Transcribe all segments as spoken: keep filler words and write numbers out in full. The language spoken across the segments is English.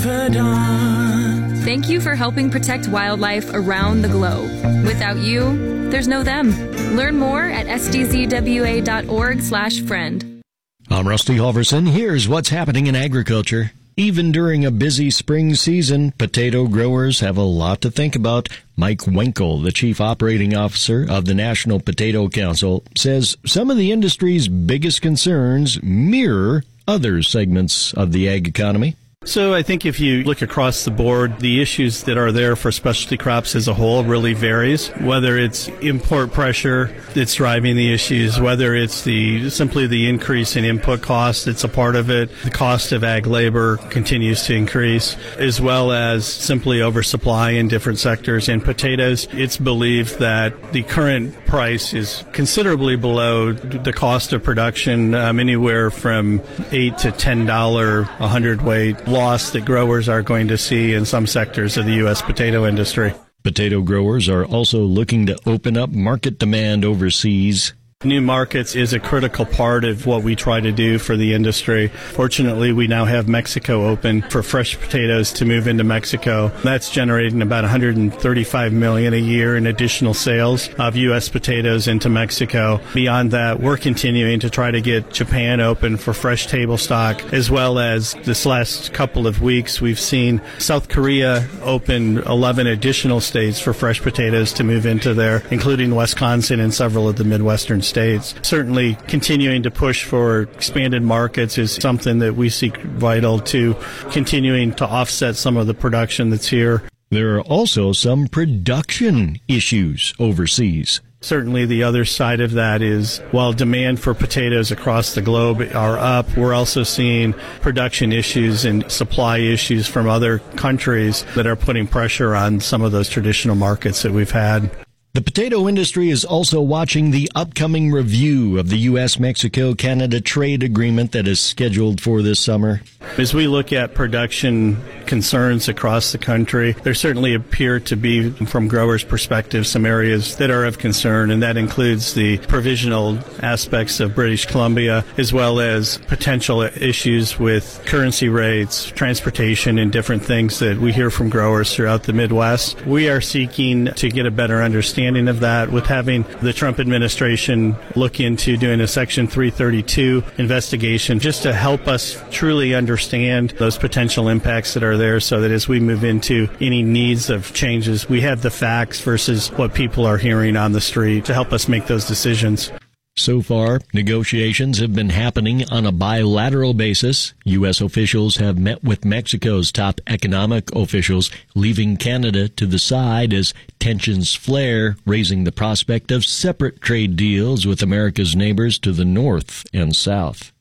Thank you for helping protect wildlife around the globe. Without you, there's no them. Learn more at s d z w a dot org slash friend. I'm Rusty Halverson. Here's what's happening in agriculture. Even during a busy spring season, potato growers have a lot to think about. Mike Wenkel, the Chief Operating Officer of the National Potato Council, says some of the industry's biggest concerns mirror other segments of the ag economy. So I think if you look across the board, the issues that are there for specialty crops as a whole really varies. Whether it's import pressure that's driving the issues, whether it's the simply the increase in input costs that's a part of it, the cost of ag labor continues to increase, as well as simply oversupply in different sectors. In potatoes, it's believed that the current price is considerably below the cost of production, um, anywhere from eight to ten dollars a hundredweight loss that growers are going to see in some sectors of the U S potato industry. Potato growers are also looking to open up market demand overseas. New markets is a critical part of what we try to do for the industry. Fortunately, we now have Mexico open for fresh potatoes to move into Mexico. That's generating about one hundred thirty-five million dollars a year in additional sales of U S potatoes into Mexico. Beyond that, we're continuing to try to get Japan open for fresh table stock, as well as this last couple of weeks, we've seen South Korea open eleven additional states for fresh potatoes to move into there, including Wisconsin and several of the Midwestern states. States. Certainly continuing to push for expanded markets is something that we see vital to continuing to offset some of the production that's here. There are also some production issues overseas. Certainly the other side of that is while demand for potatoes across the globe are up, we're also seeing production issues and supply issues from other countries that are putting pressure on some of those traditional markets that we've had. The potato industry is also watching the upcoming review of the U S Mexico Canada trade agreement that is scheduled for this summer. As we look at production concerns across the country, there certainly appear to be, from growers' perspective, some areas that are of concern, and that includes the provisional aspects of British Columbia, as well as potential issues with currency rates, transportation, and different things that we hear from growers throughout the Midwest. We are seeking to get a better understanding of that with having the Trump administration look into doing a Section three thirty-two investigation just to help us truly understand those potential impacts that are there, so that as we move into any needs of changes, we have the facts versus what people are hearing on the street to help us make those decisions. So far, negotiations have been happening on a bilateral basis. U S officials have met with Mexico's top economic officials, leaving Canada to the side as tensions flare, raising the prospect of separate trade deals with America's neighbors to the north and south.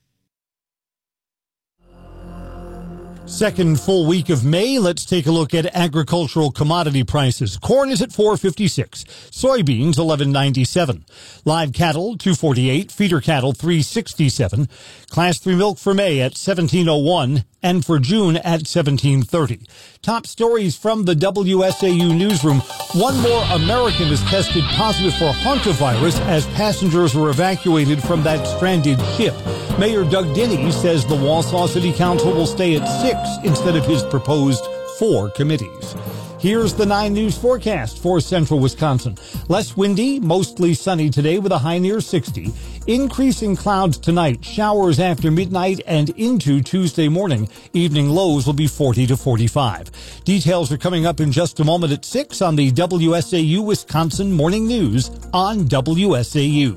Second full week of May, let's take a look at agricultural commodity prices. Corn is at four fifty-six, soybeans eleven ninety-seven, live cattle two forty-eight, feeder cattle three sixty-seven, class three milk for May at seventeen oh one, and for June at seventeen thirty. Top stories from the W S A U newsroom. One more American is tested positive for hantavirus as passengers were evacuated from that stranded ship. Mayor Doug Dinny says the Wausau City Council will stay at six instead of his proposed four committees. Here's the nine News forecast for central Wisconsin. Less windy, mostly sunny today with a high near sixty. Increasing clouds tonight, showers after midnight and into Tuesday morning. Evening lows will be forty to forty-five. Details are coming up in just a moment at six on the W S A U Wisconsin Morning News on W S A U.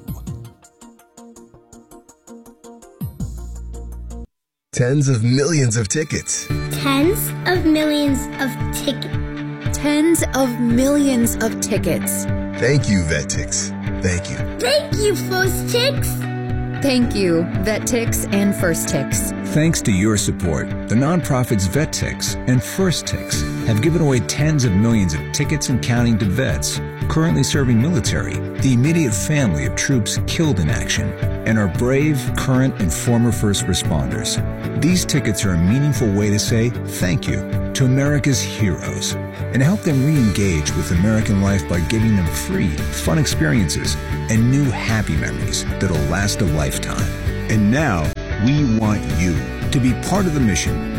Tens of millions of tickets. Tens of millions of tickets. Tens of millions of tickets. Thank you, VetTix. Thank you. Thank you, First Tix. Thank you, VetTix and First Tix. Thanks to your support, the nonprofits VetTix and First Tix have given away tens of millions of tickets and counting to vets currently serving military, the immediate family of troops killed in action, and our brave, current, and former first responders. These tickets are a meaningful way to say thank you to America's heroes and help them re-engage with American life by giving them free, fun experiences and new happy memories that'll last a lifetime. And now, we want you to be part of the mission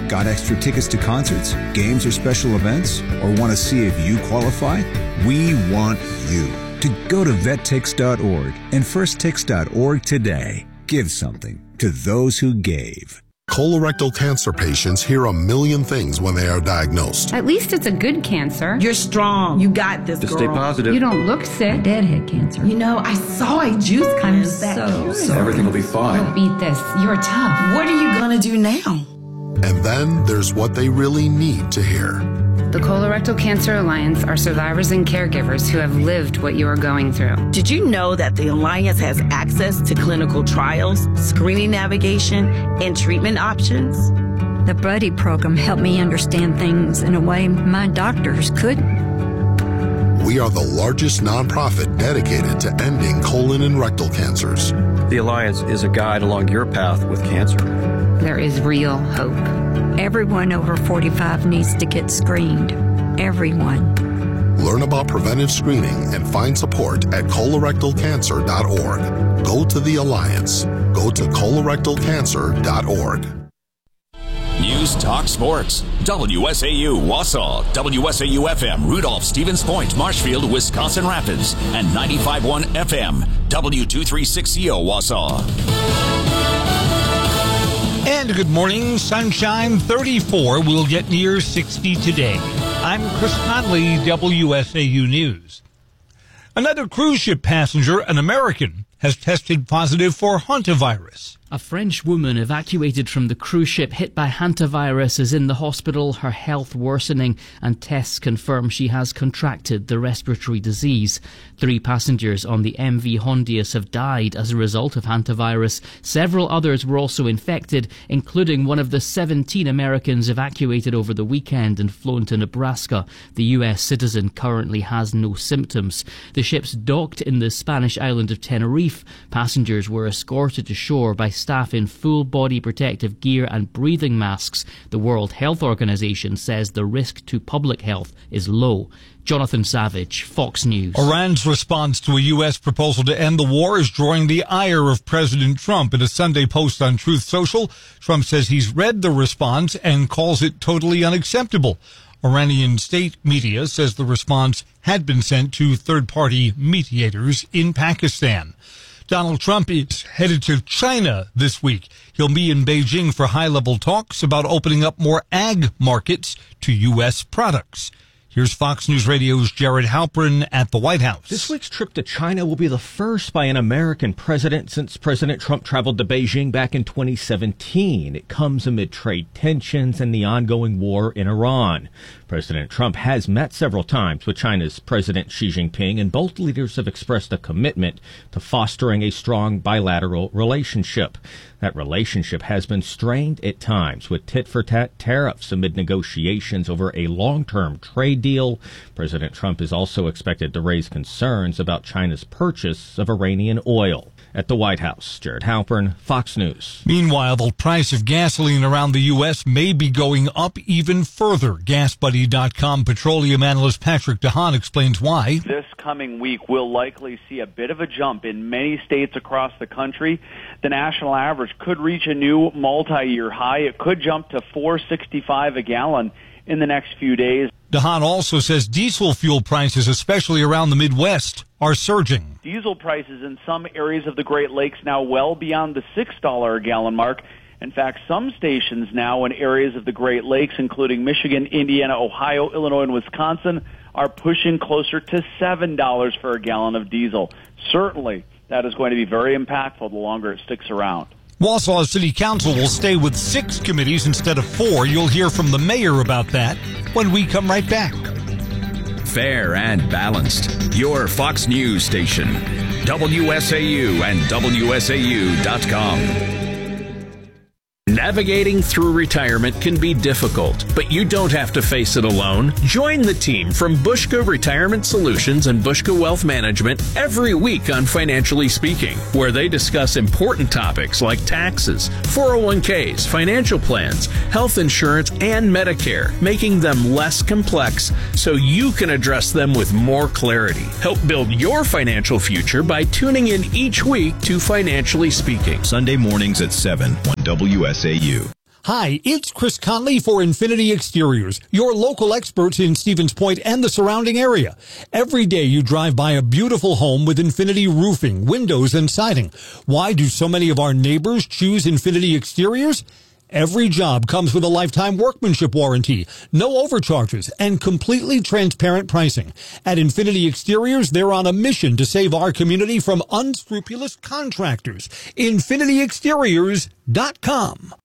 Got extra tickets to concerts, games, or special events? Or want to see if you qualify? We want you to go to vet tix dot org and first tix dot org today. Give something to those who gave. Colorectal cancer patients hear a million things when they are diagnosed. At least it's a good cancer. You're strong. You got this, Just girl. stay positive. You don't look sick. Dad had cancer. You know, I saw a juice kind of so, so Everything will be fine. You'll beat this. You're tough. What are you going to do now? And then there's what they really need to hear. The Colorectal Cancer Alliance are survivors and caregivers who have lived what you are going through. Did you know that the Alliance has access to clinical trials, screening navigation, and treatment options? The Buddy program helped me understand things in a way my doctors couldn't. We are the largest nonprofit dedicated to ending colon and rectal cancers. The Alliance is a guide along your path with cancer. There is real hope. Everyone over forty-five needs to get screened. Everyone. Learn about preventive screening and find support at colorectal cancer dot org. Go to the Alliance. Go to colorectal cancer dot org. News Talk Sports. W S A U Wausau, W S A U F M Rudolph, Stevens Point, Marshfield, Wisconsin Rapids, and ninety-five point one F M W two thirty-six C O Wausau. And good morning. Sunshine thirty-four. We'll get near sixty today. I'm Chris Conley, W S A U News. Another cruise ship passenger, an American, has tested positive for hantavirus. A French woman evacuated from the cruise ship hit by hantavirus is in the hospital, her health worsening, and tests confirm she has contracted the respiratory disease. Three passengers on the M V Hondius have died as a result of hantavirus. Several others were also infected, including one of the seventeen Americans evacuated over the weekend and flown to Nebraska. The U S citizen currently has no symptoms. The ship's docked in the Spanish island of Tenerife. Passengers were escorted to shore by staff in full body protective gear and breathing masks. The World Health Organization says the risk to public health is low. Jonathan Savage, Fox News. Iran's response to a U S proposal to end the war is drawing the ire of President Trump. In a Sunday post on Truth Social, Trump says he's read the response and calls it totally unacceptable. Iranian state media says the response had been sent to third-party mediators in Pakistan. Donald Trump is headed to China this week. He'll be in Beijing for high-level talks about opening up more ag markets to U S products. Here's Fox News Radio's Jared Halpern at the White House. This week's trip to China will be the first by an American president since President Trump traveled to Beijing back in twenty seventeen. It comes amid trade tensions and the ongoing war in Iran. President Trump has met several times with China's President Xi Jinping, and both leaders have expressed a commitment to fostering a strong bilateral relationship. That relationship has been strained at times with tit-for-tat tariffs amid negotiations over a long-term trade deal. President Trump is also expected to raise concerns about China's purchase of Iranian oil. At the White House, Jared Halpern, Fox News. Meanwhile, the price of gasoline around the U S may be going up even further. gas buddy dot com petroleum analyst Patrick DeHaan explains why. This coming week, we'll likely see a bit of a jump in many states across the country. The national average could reach a new multi-year high. It could jump to four sixty-five a gallon in the next few days. DeHaan also says diesel fuel prices, especially around the Midwest, are surging. Diesel prices in some areas of the Great Lakes now well beyond the six dollars a gallon mark. In fact, some stations now in areas of the Great Lakes, including Michigan, Indiana, Ohio, Illinois, and Wisconsin, are pushing closer to seven dollars for a gallon of diesel. Certainly, that is going to be very impactful the longer it sticks around. Wausau City Council will stay with six committees instead of four. You'll hear from the mayor about that when we come right back. Fair and balanced. Your Fox News station. W S A U and W S A U dot com. Navigating through retirement can be difficult, but you don't have to face it alone. Join the team from Bushka Retirement Solutions and Bushka Wealth Management every week on Financially Speaking, where they discuss important topics like taxes, four oh one k's, financial plans, health insurance, and Medicare, making them less complex so you can address them with more clarity. Help build your financial future by tuning in each week to Financially Speaking. Sunday mornings at seven on W S A U. Hi, it's Chris Conley for Infinity Exteriors, your local experts in Stevens Point and the surrounding area. Every day you drive by a beautiful home with Infinity roofing, windows, and siding. Why do so many of our neighbors choose Infinity Exteriors? Every job comes with a lifetime workmanship warranty, no overcharges, and completely transparent pricing. At Infinity Exteriors, they're on a mission to save our community from unscrupulous contractors. Infinity Exteriors dot com.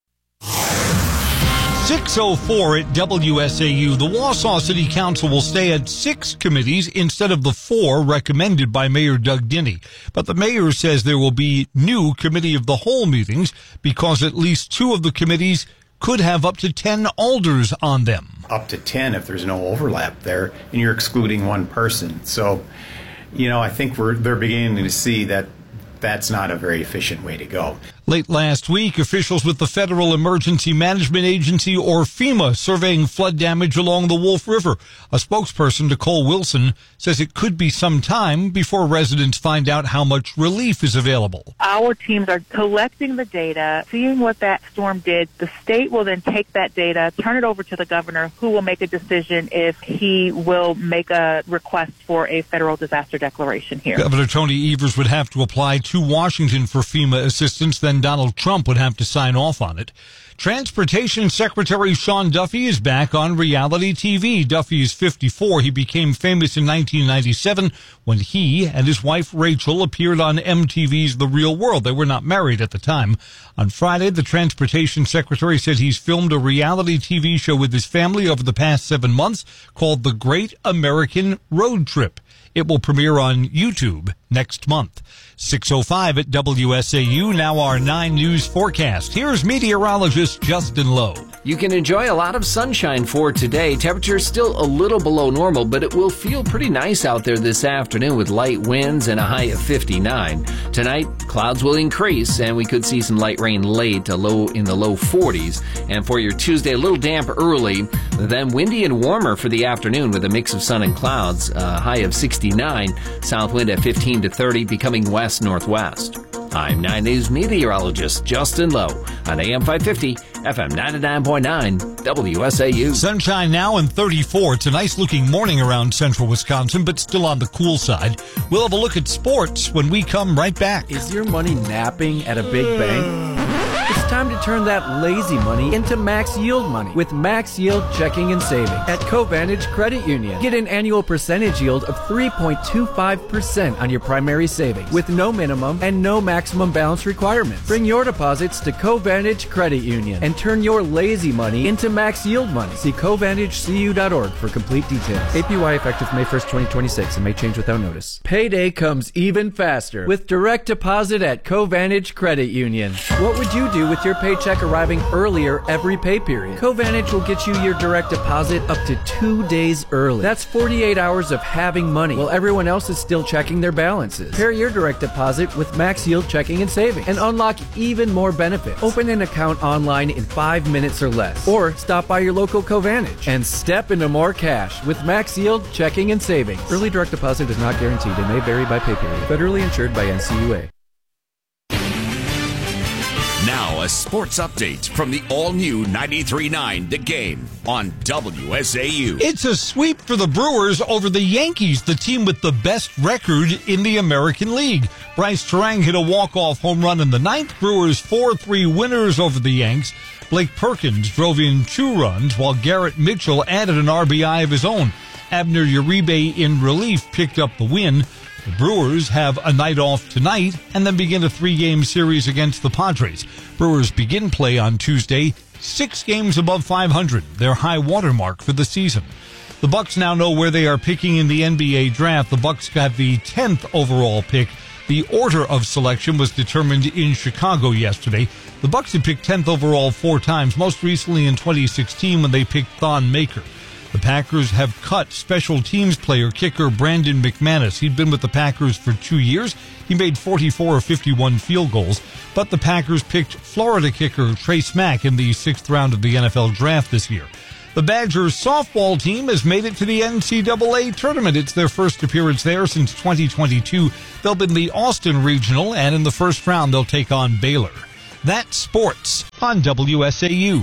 six oh four at W S A U. The Wausau City Council will stay at six committees instead of the four recommended by Mayor Doug Dinney. But the mayor says there will be new committee of the whole meetings because at least two of the committees could have up to ten alders on them. Up to ten if there's no overlap there and you're excluding one person. So, you know, I think we're they're beginning to see that that's not a very efficient way to go. Late last week, officials with the Federal Emergency Management Agency, or FEMA, surveying flood damage along the Wolf River. A spokesperson, Nicole Wilson, says it could be some time before residents find out how much relief is available. Our teams are collecting the data, seeing what that storm did. The state will then take that data, turn it over to the governor, who will make a decision if he will make a request for a federal disaster declaration here. Governor Tony Evers would have to apply to Washington for FEMA assistance, then Donald Trump would have to sign off on it. Transportation Secretary Sean Duffy is back on reality T V. Duffy is fifty-four. He became famous in nineteen ninety-seven when he and his wife Rachel appeared on M T V's The Real World. They were not married at the time. On Friday, the Transportation Secretary said he's filmed a reality T V show with his family over the past seven months called The Great American Road Trip. It will premiere on YouTube next month. six oh five at W S A U, now our nine News forecast. Here's meteorologist Justin Lowe. You can enjoy a lot of sunshine for today. Temperatures still a little below normal, but it will feel pretty nice out there this afternoon with light winds and a high of fifty-nine. Tonight, clouds will increase, and we could see some light rain late, a low in the low forties. And for your Tuesday, a little damp early, then windy and warmer for the afternoon with a mix of sun and clouds, a high of sixty-nine. South wind at fifteen to thirty, becoming west-northwest. I'm nine News meteorologist Justin Lowe on A M five fifty, F M ninety-nine point nine, W S A U. Sunshine now and thirty-four. It's a nice-looking morning around central Wisconsin, but still on the cool side. We'll have a look at sports when we come right back. Is your money napping at a big bank? It's time to turn that lazy money into max yield money with Max Yield Checking and Savings at Covantage Credit Union. Get an annual percentage yield of three point two five percent on your primary savings with no minimum and no maximum balance requirements. Bring your deposits to Covantage Credit Union and turn your lazy money into max yield money. See Covantage C U dot org for complete details. A P Y effective May first, twenty twenty-six and may change without notice. Payday comes even faster with direct deposit at Covantage Credit Union. What would you do with your paycheck arriving earlier every pay period? Covantage will get you your direct deposit up to two days early. That's forty-eight hours of having money while everyone else is still checking their balances. Pair your direct deposit with Max Yield Checking and Savings and unlock even more benefits. Open an account online in five minutes or less, or stop by your local Covantage and step into more cash with Max Yield Checking and Savings. Early direct deposit is not guaranteed and may vary by pay period. Federally insured by N C U A. Now, a sports update from the all-new ninety-three point nine The Game on W S A U. It's a sweep for the Brewers over the Yankees, the team with the best record in the American League. Bryce Terang hit a walk-off home run in the ninth. Brewers four three winners over the Yanks. Blake Perkins drove in two runs, while Garrett Mitchell added an R B I of his own. Abner Uribe in relief picked up the win. The Brewers have a night off tonight and then begin a three-game series against the Padres. Brewers begin play on Tuesday, six games above five hundred, their high watermark for the season. The Bucks now know where they are picking in the N B A draft. The Bucks got the tenth overall pick. The order of selection was determined in Chicago yesterday. The Bucks had picked tenth overall four times, most recently in twenty sixteen when they picked Thon Maker. The Packers have cut special teams player kicker Brandon McManus. He'd been with the Packers for two years. He made forty-four of fifty-one field goals. But the Packers picked Florida kicker Trace Mack in the sixth round of the N F L draft this year. The Badgers softball team has made it to the N C double A tournament. It's their first appearance there since twenty twenty-two. They'll be in the Austin Regional, and in the first round they'll take on Baylor. That's sports on W S A U.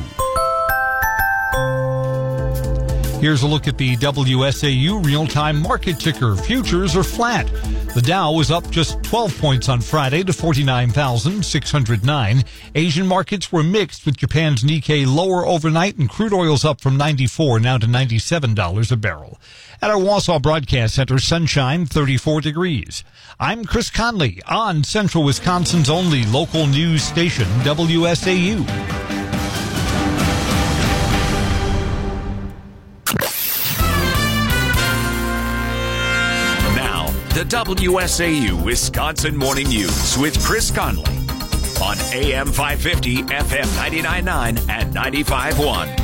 Here's a look at the W S A U real-time market ticker. Futures are flat. The Dow was up just twelve points on Friday to forty-nine thousand six hundred nine. Asian markets were mixed, with Japan's Nikkei lower overnight and crude oil's up from ninety-four now to ninety-seven dollars a barrel. At our Wausau Broadcast Center, sunshine, thirty-four degrees. I'm Chris Conley on Central Wisconsin's only local news station, W S A U. Now, the W S A U Wisconsin Morning News with Chris Conley on A M five fifty, F M ninety-nine point nine and ninety-five point one.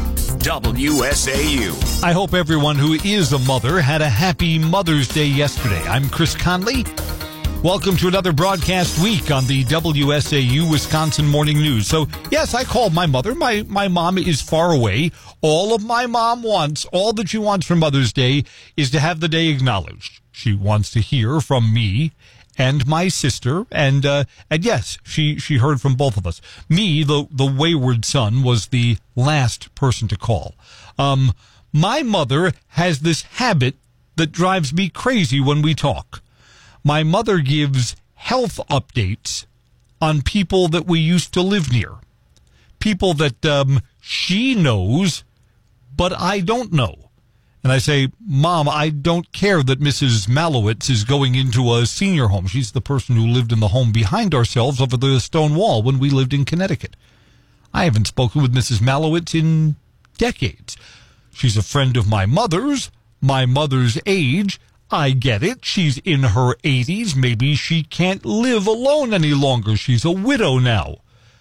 W S A U. I hope everyone who is a mother had a happy Mother's Day yesterday. I'm Chris Conley. Welcome to another broadcast week on the W S A U Wisconsin Morning News. So, yes, I called my mother. My, my mom is far away. All of my mom wants, all that she wants for Mother's Day is to have the day acknowledged. She wants to hear from me and my sister, and uh, and yes, she, she heard from both of us. Me, the the wayward son, was the last person to call. Um, my mother has this habit that drives me crazy when we talk. My mother gives health updates on people that we used to live near, people that um, she knows, but I don't know. And I say, Mom, I don't care that Missus Malowitz is going into a senior home. She's the person who lived in the home behind ourselves over the stone wall when we lived in Connecticut. I haven't spoken with Missus Malowitz in decades. She's a friend of my mother's, my mother's age. I get it. She's in her eighties. Maybe she can't live alone any longer. She's a widow now.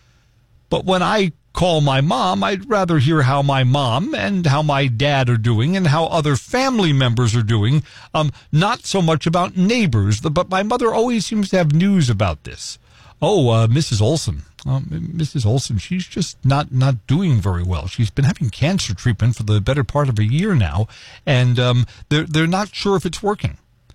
But when I call my mom, I'd rather hear how my mom and how my dad are doing and how other family members are doing, um, not so much about neighbors. But my mother always seems to have news about this. Oh, uh, Missus Olson. Um, Missus Olson, she's just not, not doing very well. She's been having cancer treatment for the better part of a year now, and um, they're, they're not sure if it's working.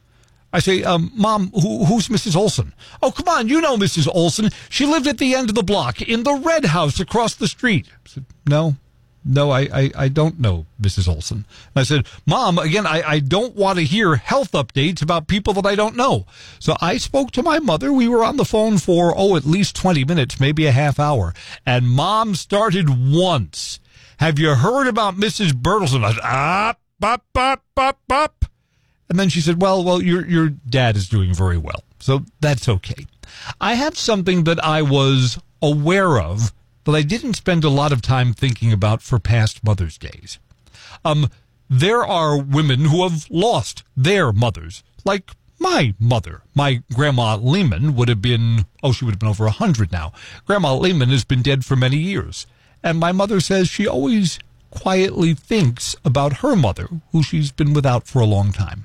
I say, um, Mom, who, who's Missus Olson? Oh, come on, you know Missus Olson. She lived at the end of the block in the red house across the street. I said, no, no, I, I, I don't know Missus Olson. And I said, Mom, again, I, I don't want to hear health updates about people that I don't know. So I spoke to my mother. We were on the phone for, oh, at least twenty minutes, maybe a half hour. And Mom started once. Have you heard about Missus Bertelson? I said, ah, bop, bop, bop, bop. And then she said, well, well, your your dad is doing very well, so that's okay. I have something that I was aware of that I didn't spend a lot of time thinking about for past Mother's Days. Um, there are women who have lost their mothers, like my mother. My Grandma Lehman would have been, oh, she would have been over one hundred now. Grandma Lehman has been dead for many years. And my mother says she always quietly thinks about her mother, who she's been without for a long time.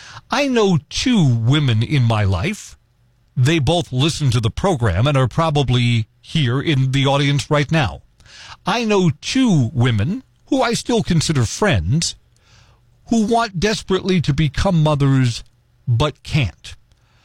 I know two women in my life. They both listen to the program and are probably here in the audience right now. I know two women who I still consider friends who want desperately to become mothers but can't.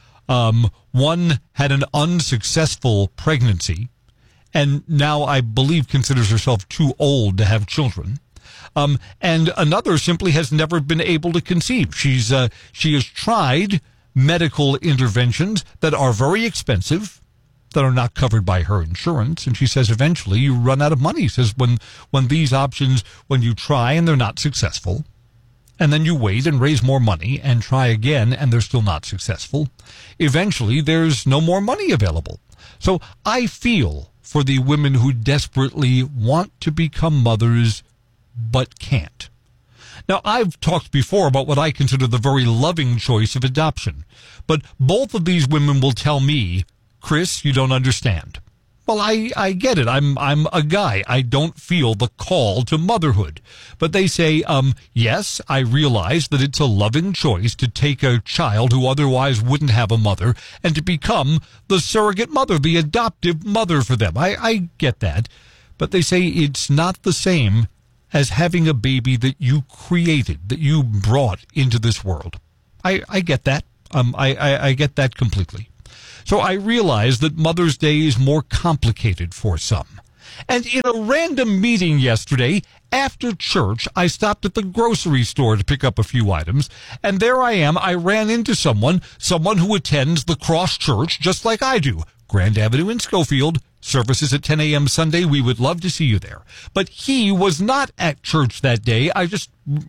Um, one had an unsuccessful pregnancy and now I believe considers herself too old to have children. Um, and another simply has never been able to conceive. She's uh, she has tried medical interventions that are very expensive, that are not covered by her insurance, and she says eventually you run out of money. She says when when these options, when you try and they're not successful, and then you wait and raise more money and try again and they're still not successful, eventually there's no more money available. So I feel for the women who desperately want to become mothers but can't. Now, I've talked before about what I consider the very loving choice of adoption, but both of these women will tell me, Chris, you don't understand. Well, I, I get it. I'm I'm a guy. I don't feel the call to motherhood. But they say, um, yes, I realize that it's a loving choice to take a child who otherwise wouldn't have a mother and to become the surrogate mother, the adoptive mother for them. I, I get that. But they say it's not the same as having a baby that you created, that you brought into this world. I, I get that. Um, I, I, I get that completely. So I realize that Mother's Day is more complicated for some. And in a random meeting yesterday, after church, I stopped at the grocery store to pick up a few items, and there I am, I ran into someone, someone who attends the Cross Church just like I do. Grand Avenue in Schofield, services at ten a.m. Sunday. We would love to see you there. But he was not at church that day. I just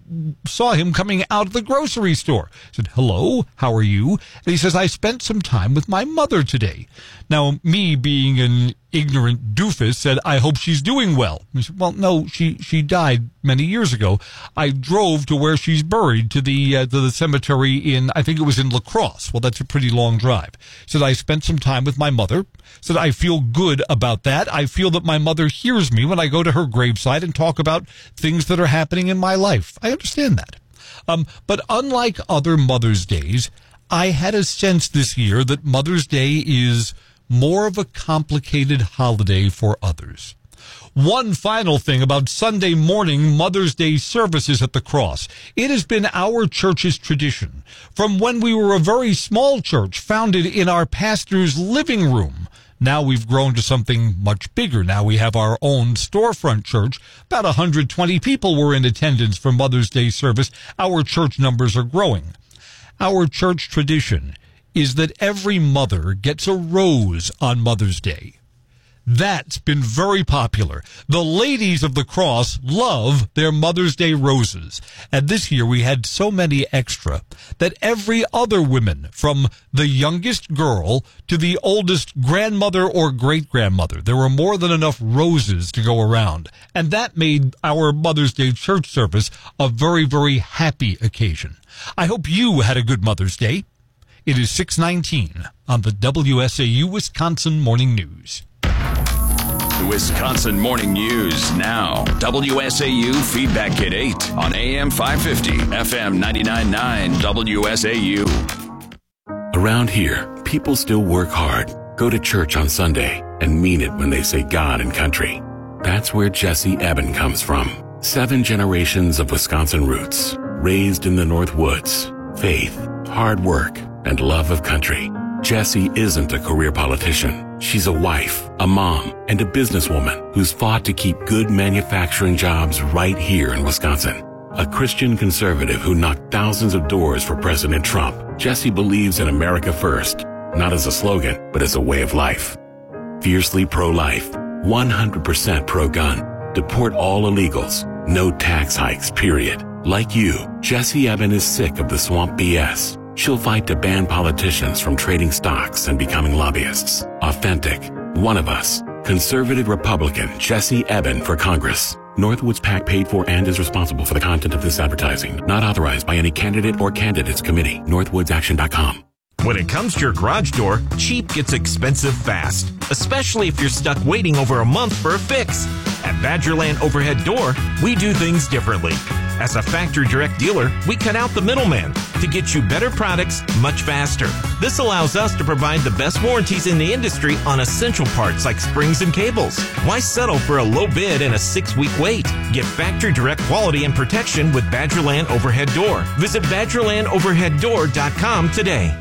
saw him coming out of the grocery store. I said, hello, how are you? And he says, I spent some time with my mother today. Now, me being an ignorant doofus said, I hope she's doing well. He said, well, no, she, she died many years ago. I drove to where she's buried, to the, uh, to the cemetery in, I think it was in La Crosse. Well, that's a pretty long drive. Said, I spent some time with my mother. Said, I feel good about that. I feel that my mother hears me when I go to her gravesite and talk about things that are happening in my life. I understand that. Um, but unlike other Mother's Days, I had a sense this year that Mother's Day is more of a complicated holiday for others. One final thing about Sunday morning Mother's Day services at the Cross. It has been our church's tradition from when we were a very small church founded in our pastor's living room. Now we've grown to something much bigger. Now we have our own storefront church. About one hundred twenty people were in attendance for Mother's Day service. Our church numbers are growing. Our church tradition is that every mother gets a rose on Mother's Day. That's been very popular. The ladies of the Cross love their Mother's Day roses. And this year we had so many extra that every other woman, from the youngest girl to the oldest grandmother or great-grandmother, there were more than enough roses to go around. And that made our Mother's Day church service a very, very happy occasion. I hope you had a good Mother's Day. It is six nineteen on the W S A U Wisconsin Morning News. The Wisconsin Morning News now. W S A U Feedback at eight on A M five fifty, F M ninety-nine point nine W S A U. Around here, people still work hard, go to church on Sunday, and mean it when they say God and country. That's where Jesse Eben comes from. Seven generations of Wisconsin roots, raised in the North Woods, faith, hard work, and love of country. Jessie isn't a career politician. She's a wife, a mom, and a businesswoman who's fought to keep good manufacturing jobs right here in Wisconsin. A Christian conservative who knocked thousands of doors for President Trump, Jessie believes in America first, not as a slogan, but as a way of life. Fiercely pro-life, one hundred percent pro-gun, deport all illegals, no tax hikes, period. Like you, Jessie Eben is sick of the swamp B S. She'll fight to ban politicians from trading stocks and becoming lobbyists. Authentic, one of us, conservative Republican Jessie Eben for Congress. Northwoods PAC paid for and is responsible for the content of this advertising. Not authorized by any candidate or candidates committee. northwoods action dot com. When it comes to your garage door, cheap gets expensive fast, especially if you're stuck waiting over a month for a fix. At Badgerland Overhead Door, we do things differently. As a factory direct dealer, we cut out the middleman to get you better products much faster. This allows us to provide the best warranties in the industry on essential parts like springs and cables. Why settle for a low bid and a six-week wait? Get factory direct quality and protection with Badgerland Overhead Door. Visit badgerland overhead door dot com today.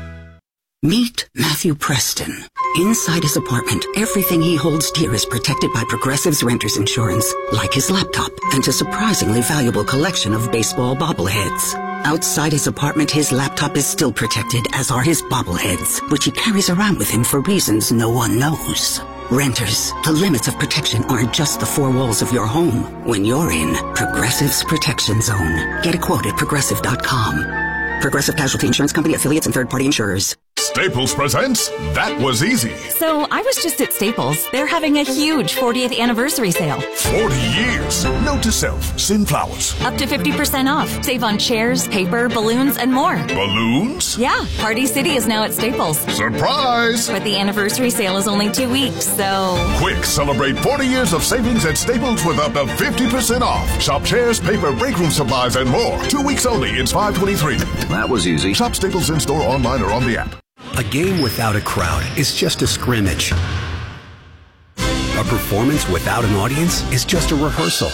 Meet Matthew Preston. Inside his apartment, everything he holds dear is protected by Progressive's Renter's Insurance, like his laptop and a surprisingly valuable collection of baseball bobbleheads. Outside his apartment, his laptop is still protected, as are his bobbleheads, which he carries around with him for reasons no one knows. Renters, the limits of protection aren't just the four walls of your home when you're in Progressive's Protection Zone. Get a quote at progressive dot com. Progressive Casualty Insurance Company, affiliates, and third-party insurers. Staples presents That Was Easy. So I was just at Staples. They're having a huge fortieth anniversary sale. forty years. Note to self, send flowers. Up to fifty percent off. Save on chairs, paper, balloons, and more. Balloons? Yeah, Party City is now at Staples. Surprise! But the anniversary sale is only two weeks, so... Quick, celebrate forty years of savings at Staples with up to fifty percent off. Shop chairs, paper, break room supplies, and more. Two weeks only. It's five twenty-three. That was easy. Shop Staples in-store, online, or on the app. A game without a crowd is just a scrimmage. A performance without an audience is just a rehearsal.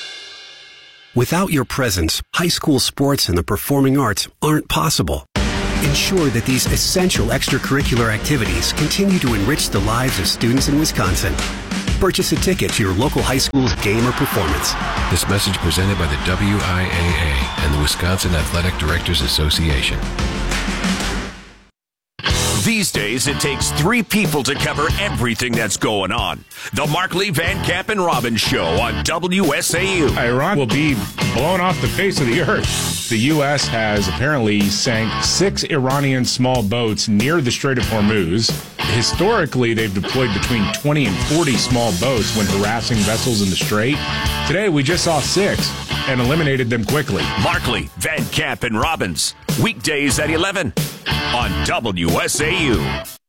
Without your presence, high school sports and the performing arts aren't possible. Ensure that these essential extracurricular activities continue to enrich the lives of students in Wisconsin. Purchase a ticket to your local high school's game or performance. This message presented by the W I A A and the Wisconsin Athletic Directors Association. These days, it takes three people to cover everything that's going on. The Markley, Van Camp, and Robbins Show on W S A U. Iran will be blown off the face of the earth. The U S has apparently sank six Iranian small boats near the Strait of Hormuz. Historically, they've deployed between twenty and forty small boats when harassing vessels in the strait. Today, we just saw six and eliminated them quickly. Markley, Van Camp, and Robbins. Weekdays at eleven on W S A U.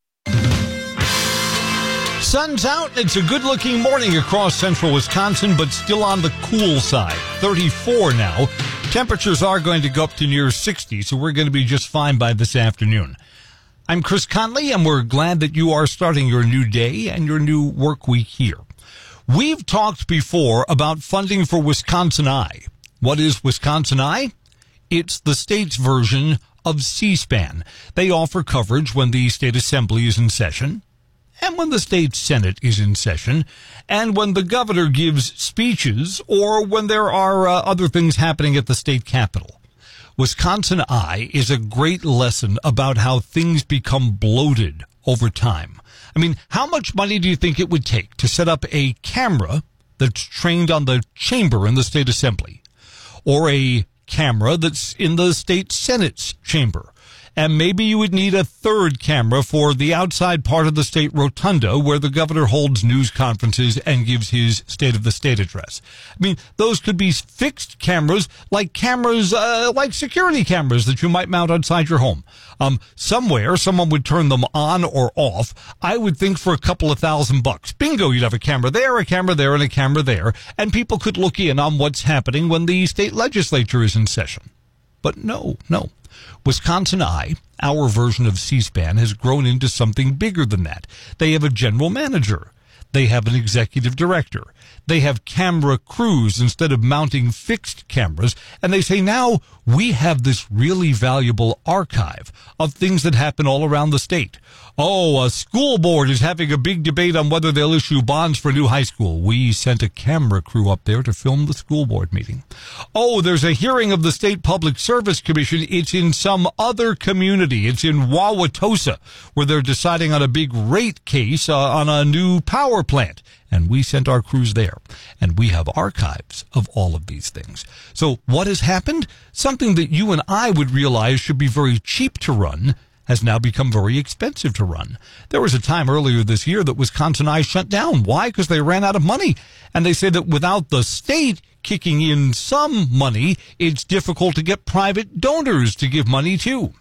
Sun's out. It's a good-looking morning across central Wisconsin, but still on the cool side. thirty-four now. Temperatures are going to go up to near sixty, so we're going to be just fine by this afternoon. I'm Chris Conley, and we're glad that you are starting your new day and your new work week here. We've talked before about funding for Wisconsin Eye. What is Wisconsin Eye? It's the state's version of C-SPAN. They offer coverage when the state assembly is in session, and when the state senate is in session, and when the governor gives speeches, or when there are uh, other things happening at the state capitol. Wisconsin Eye is a great lesson about how things become bloated over time. I mean, how much money do you think it would take to set up a camera that's trained on the chamber in the state assembly, or a camera that's in the state senate's chamber? And maybe you would need a third camera for the outside part of the state rotunda where the governor holds news conferences and gives his State of the State address. I mean, those could be fixed cameras, like cameras, uh, like security cameras that you might mount outside your home. Um, somewhere, someone would turn them on or off. I would think for a couple of thousand bucks. Bingo, you'd have a camera there, a camera there, and a camera there, and people could look in on what's happening when the state legislature is in session. But no, no. Wisconsin Eye, our version of C-SPAN, has grown into something bigger than that. They have a general manager. They have an executive director. They have camera crews instead of mounting fixed cameras. And they say, now we have this really valuable archive of things that happen all around the state. Oh, a school board is having a big debate on whether they'll issue bonds for a new high school. We sent a camera crew up there to film the school board meeting. Oh, there's a hearing of the State Public Service Commission. It's in some other community. It's in Wauwatosa, where they're deciding on a big rate case uh, on a new power plant. And we sent our crews there. And we have archives of all of these things. So what has happened? Something that you and I would realize should be very cheap to run has now become very expensive to run. There was a time earlier this year that Wisconsin Eye shut down. Why? Because they ran out of money. And they say that without the state kicking in some money, it's difficult to get private donors to give money too.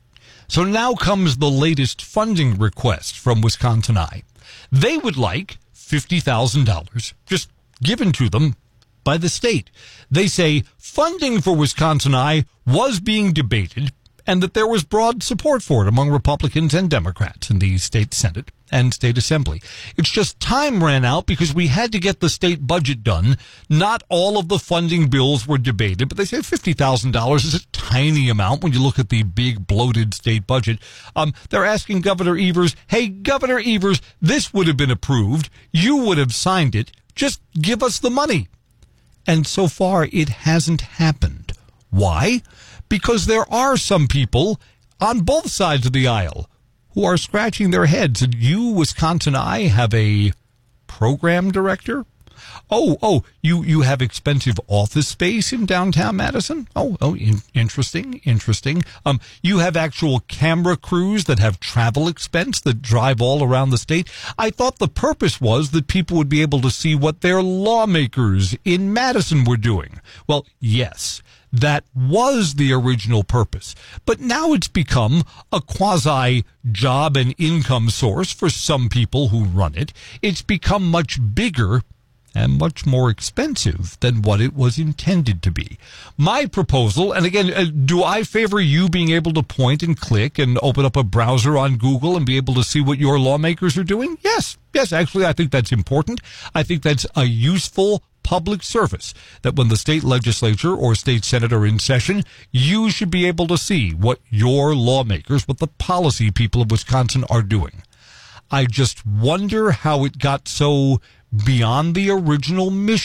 So now comes the latest funding request from Wisconsin Eye. They would like fifty thousand dollars just given to them by the state. They say funding for Wisconsin Eye was being debated and that there was broad support for it among Republicans and Democrats in the state Senate and state assembly. It's just time ran out because we had to get the state budget done. Not all of the funding bills were debated, but they say fifty thousand dollars is a tiny amount when you look at the big bloated state budget. Um, they're asking Governor Evers, hey, Governor Evers, this would have been approved. You would have signed it. Just give us the money. And so far, it hasn't happened. Why? Because there are some people on both sides of the aisle who are scratching their heads. And you, Wisconsin Eye, have a program director? Oh, oh, you, you have expensive office space in downtown Madison? Oh, oh, in, interesting, interesting. Um, you have actual camera crews that have travel expense that drive all around the state. I thought the purpose was that people would be able to see what their lawmakers in Madison were doing. Well, yes. That was the original purpose. But now it's become a quasi-job and income source for some people who run it. It's become much bigger and much more expensive than what it was intended to be. My proposal, and again, uh, do I favor you being able to point and click and open up a browser on Google and be able to see what your lawmakers are doing? Yes. Yes, actually, I think that's important. I think that's a useful public service that when the state legislature or state senate are in session, you should be able to see what your lawmakers, what the policy people of Wisconsin are doing. I just wonder how it got so beyond the original mission.